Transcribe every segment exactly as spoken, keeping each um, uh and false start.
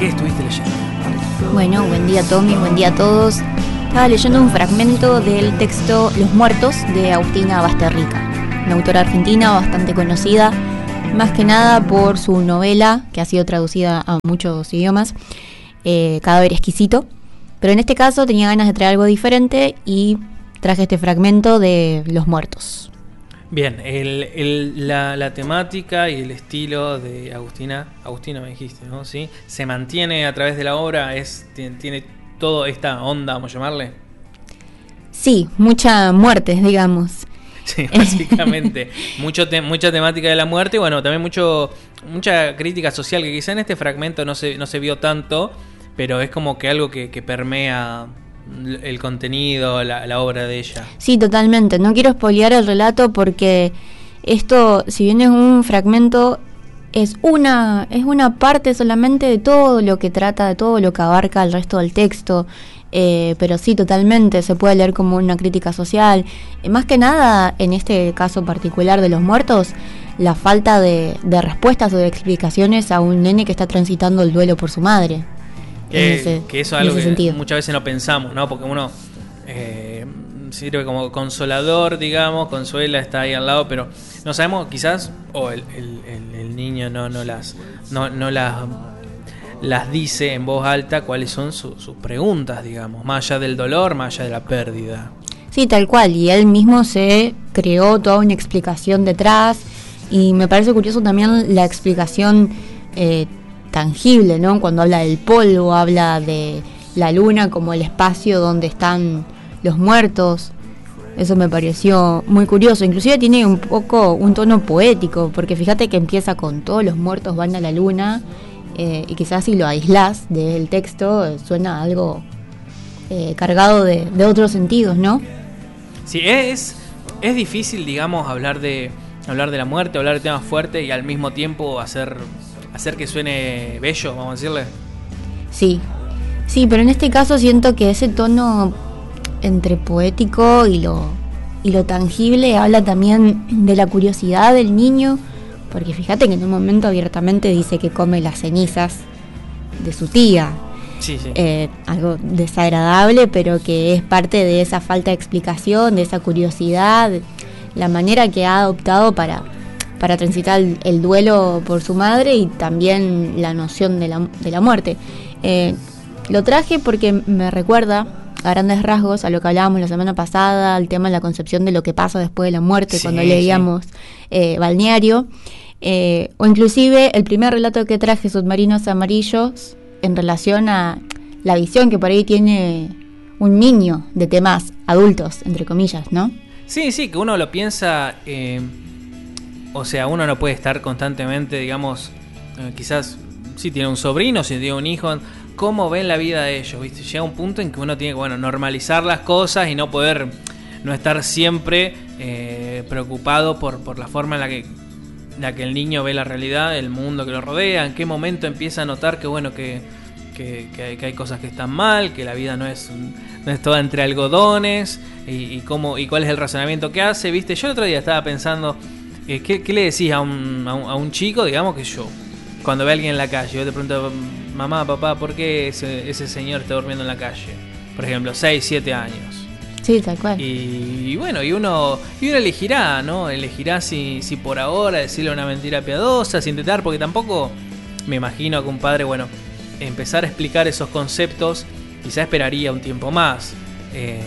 ¿Qué estuviste leyendo? Bueno, buen día Tommy, buen día a todos. Estaba leyendo un fragmento del texto Los Muertos de Agustina Basterrica, una autora argentina bastante conocida, más que nada por su novela, que ha sido traducida a muchos idiomas, eh, Cadáver Exquisito. Pero en este caso tenía ganas de traer algo diferente y traje este fragmento de Los Muertos. Bien, el, el, la, la temática y el estilo de Agustina, Agustina me dijiste, ¿no? ¿Sí? ¿Se mantiene a través de la obra? Es, tiene, tiene toda esta onda, vamos a llamarle. Sí, mucha muerte, digamos. Sí, básicamente. Mucho te, mucha temática de la muerte y bueno, también mucho mucha crítica social que quizá en este fragmento no se, no se vio tanto, pero es como que algo que, que permea el contenido, la, la obra de ella. Sí, totalmente. No quiero spoilear el relato porque esto, si bien es un fragmento, es una, es una parte solamente de todo lo que trata, de todo lo que abarca el resto del texto. Eh, pero sí, totalmente, se puede leer como una crítica social. Eh, más que nada, en este caso particular de Los Muertos, la falta de, de respuestas o de explicaciones a un nene que está transitando el duelo por su madre. Que, ese, que eso es algo que sentido. Muchas veces no pensamos, ¿no? Porque uno eh, sirve como consolador, digamos, consuela, está ahí al lado, pero no sabemos, quizás, o el, el, el, el niño no, no las no, no las, las dice en voz alta cuáles son su, sus preguntas, digamos, más allá del dolor, más allá de la pérdida. Sí, tal cual, y él mismo se creó toda una explicación detrás, y me parece curioso también la explicación eh, tangible, ¿no? Cuando habla del polvo, habla de la luna como el espacio donde están los muertos. Eso me pareció muy curioso. Inclusive tiene un poco un tono poético, porque fíjate que empieza con todos los muertos van a la luna, eh, y quizás si lo aislás del texto eh, suena algo eh, cargado de, de otros sentidos, ¿no? Sí, es, es difícil, digamos, hablar de hablar de la muerte, hablar de temas fuertes y al mismo tiempo hacer hacer que suene bello, vamos a decirle. Sí, sí, pero en este caso siento que ese tono entre poético y lo, y lo tangible habla también de la curiosidad del niño, porque fíjate que en un momento abiertamente dice que come las cenizas de su tía. Sí, sí. Eh, algo desagradable, pero que es parte de esa falta de explicación, de esa curiosidad, la manera que ha adoptado para... para transitar el, el duelo por su madre y también la noción de la, de la muerte. Eh, lo traje porque me recuerda a grandes rasgos a lo que hablábamos la semana pasada, al tema de la concepción de lo que pasa después de la muerte, sí, cuando leíamos sí. eh, Balneario, eh, o inclusive el primer relato que traje, Submarinos Amarillos, en relación a la visión que por ahí tiene un niño de temas adultos, entre comillas, ¿no? Sí, sí, que uno lo piensa... Eh... O sea, uno no puede estar constantemente, digamos, eh, quizás si tiene un sobrino, si tiene un hijo, ¿cómo ven la vida de ellos? ¿Viste? Llega un punto en que uno tiene que, bueno, normalizar las cosas y no poder, no estar siempre eh, preocupado por, por la forma en la que, la que el niño ve la realidad, el mundo que lo rodea, en qué momento empieza a notar que, bueno, que, que, que, hay, que hay cosas que están mal, que la vida no es, no es toda entre algodones, y, y, cómo, y cuál es el razonamiento que hace, ¿viste? Yo el otro día estaba pensando... ¿Qué, ¿Qué le decís a un, a, un, a un chico, digamos que yo, cuando ve a alguien en la calle, yo te pregunto, mamá, papá, ¿por qué ese, ese señor está durmiendo en la calle? Por ejemplo, seis, siete años. Sí, tal cual. Y, y bueno, y uno, y uno elegirá, ¿no? Elegirá si, si por ahora decirle una mentira piadosa, si intentar, porque tampoco me imagino que un padre, bueno, empezar a explicar esos conceptos, quizá esperaría un tiempo más, eh,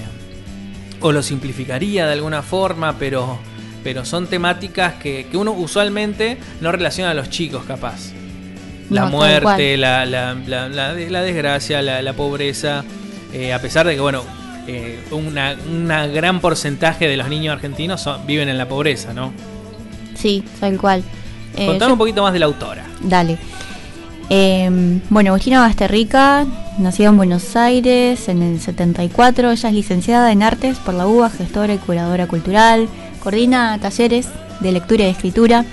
o lo simplificaría de alguna forma, pero... pero son temáticas que, que uno usualmente no relaciona a los chicos, capaz. La no, muerte, la, la, la, la, la desgracia, la, la pobreza, eh, a pesar de que, bueno, eh, una, una gran porcentaje de los niños argentinos son, viven en la pobreza, ¿no? Sí, tal cual. Eh, Contame yo... un poquito más de la autora. Dale. Eh, bueno, Agustina Basterrica, nacida en Buenos Aires en el setenta y cuatro, ella es licenciada en Artes por la U B A, gestora y curadora cultural, coordina talleres de lectura y de escritura.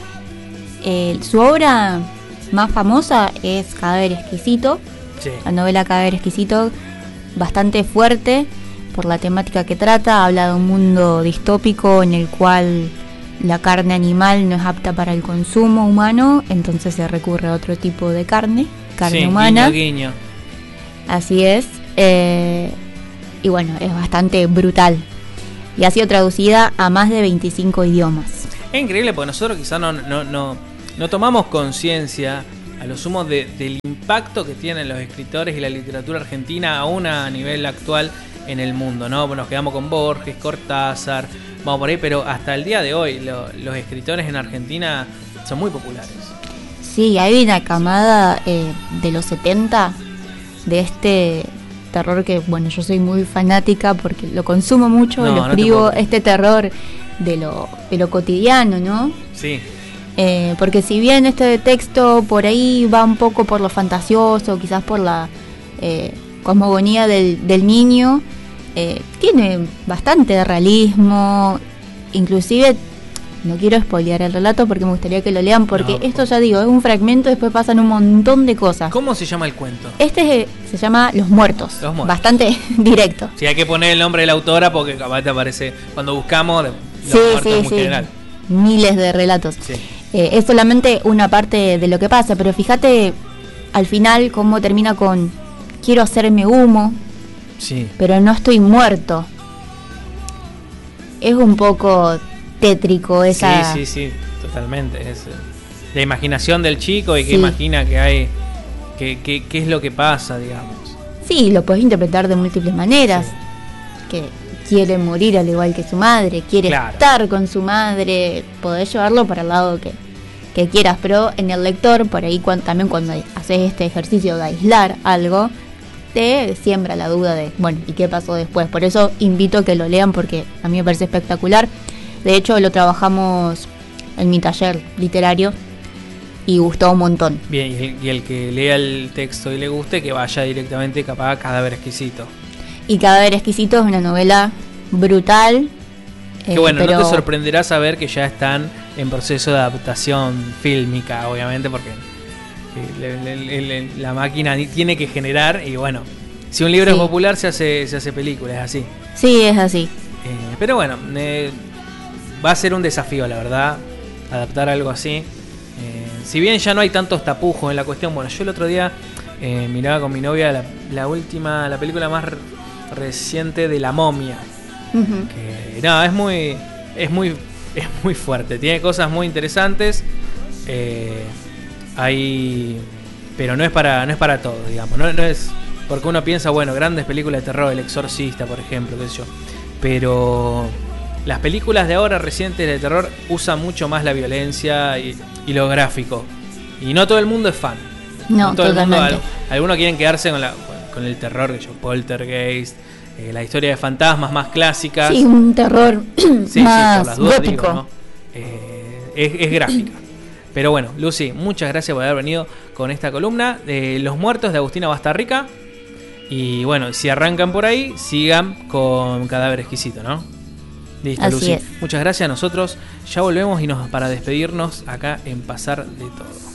Eh, su obra más famosa es Cadáver Exquisito, sí. La novela Cadáver Exquisito, bastante fuerte por la temática que trata, habla de un mundo distópico en el cual la carne animal no es apta para el consumo humano, entonces se recurre a otro tipo de carne, carne sí, humana. Guiño, guiño. Así es. Eh, y bueno, es bastante brutal. Y ha sido traducida a más de veinticinco idiomas. Es increíble porque nosotros quizás no, no, no, no tomamos conciencia a lo sumo de, del impacto que tienen los escritores y la literatura argentina aún a nivel actual en el mundo, ¿no? Nos quedamos con Borges, Cortázar, vamos por ahí, pero hasta el día de hoy lo, los escritores en Argentina son muy populares. Sí, hay una camada eh, de los setenta de este terror que, bueno, yo soy muy fanática porque lo consumo mucho, No, lo no escribo, este terror de lo, de lo cotidiano, ¿no? Sí. Eh, porque si bien este texto por ahí va un poco por lo fantasioso, quizás por la eh, cosmogonía del, del niño, eh, tiene bastante realismo, inclusive no quiero spoilear el relato porque me gustaría que lo lean, porque No, esto ya digo, es un fragmento, después pasan un montón de cosas. ¿Cómo se llama el cuento? Este se llama Los Muertos, Los Muertos. Bastante directo. Sí, hay que poner el nombre de la autora porque capaz te aparece cuando buscamos Los Sí, Muertos, sí, muy sí. general. Miles de relatos. Sí. Eh, es solamente una parte de lo que pasa, pero fíjate al final cómo termina con quiero hacerme humo, Sí. pero no estoy muerto. Es un poco tétrico esa... Sí, sí, sí, totalmente. Es eh, la imaginación del chico y que Sí. imagina que hay, que, que, qué es lo que pasa, digamos. Sí, lo podés interpretar de múltiples maneras. Sí. Que quiere morir al igual que su madre, quiere Claro. estar con su madre, podés llevarlo para el lado que, que quieras, pero en el lector, por ahí cuan- también cuando haces este ejercicio de aislar algo, te siembra la duda de, bueno, ¿y qué pasó después? Por eso invito a que lo lean porque a mí me parece espectacular. De hecho, lo trabajamos en mi taller literario y gustó un montón. Bien, y el, y el que lea el texto y le guste, que vaya directamente capaz a Cadáver Exquisito. Y Cadáver Exquisito es una novela brutal. Que eh, bueno, pero... no te sorprenderá saber que ya están en proceso de adaptación fílmica, obviamente, porque eh, le- le- le- la máquina tiene que generar y bueno, si un libro Sí. es popular se hace, se hace película, es así. Sí, es así. Eh, pero bueno, eh, va a ser un desafío, la verdad, adaptar algo así. Eh, si bien ya no hay tantos tapujos en la cuestión, bueno, yo el otro día eh, miraba con mi novia la, la última, la película más re- reciente de La Momia. Ujú. Que no, es muy, es muy, es muy fuerte. Tiene cosas muy interesantes. Eh, hay, pero no es para, no es para todo, digamos. No, no es porque uno piensa, bueno, grandes películas de terror, El Exorcista, por ejemplo, qué sé yo. Pero las películas de ahora recientes de terror usan mucho más la violencia y, y lo gráfico. Y no todo el mundo es fan. No, todo el mundo, totalmente. al- algunos quieren quedarse con, la, con el terror, que yo, Poltergeist, eh, la historia de fantasmas más clásicas. Sí, un terror Sí, sí, más por las dudas gótico. digo, ¿no? Eh, es, es gráfica. Pero bueno, Lucy, muchas gracias por haber venido con esta columna de Los Muertos de Agustina Bastarrica. Y bueno, si arrancan por ahí, sigan con Cadáver Exquisito, ¿no? Listo, Así Lucy. es. Muchas gracias. Nosotros ya volvemos y nos para despedirnos acá en Pasar de Todo.